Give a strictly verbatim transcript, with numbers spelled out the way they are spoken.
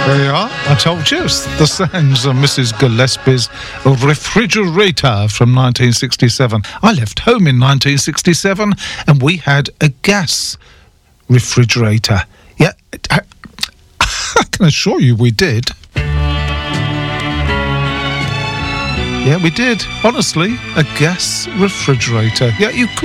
There you are. I told you. It's the sounds of Missus Gillespie's refrigerator from nineteen sixty-seven. I left home in nineteen sixty-seven and we had a gas refrigerator. Yeah, I, I can assure you we did. Yeah, we did. Honestly, a gas refrigerator. Yeah, you could.